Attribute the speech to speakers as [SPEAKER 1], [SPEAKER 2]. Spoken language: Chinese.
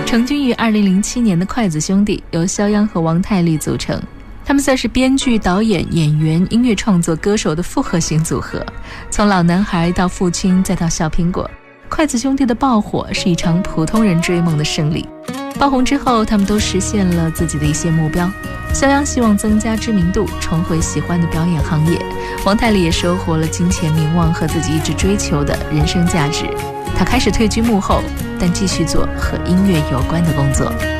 [SPEAKER 1] 成军于2007年的筷子兄弟由肖央和王太利组成，他们算是编剧、导演、演员、音乐创作、歌手的复合型组合。从老男孩到父亲再到小苹果，筷子兄弟的爆火是一场普通人追梦的胜利。爆红之后，他们都实现了自己的一些目标。肖央希望增加知名度，重回喜欢的表演行业。王太利也收获了金钱、名望和自己一直追求的人生价值。他开始退居幕后，但继续做和音乐有关的工作。